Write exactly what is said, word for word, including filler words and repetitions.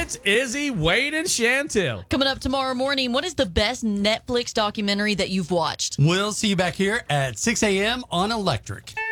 It's Izzy, Wade, and Chantel. Coming up tomorrow morning, what is the best Netflix documentary that you've watched? We'll see you back here at six a.m. on Electric.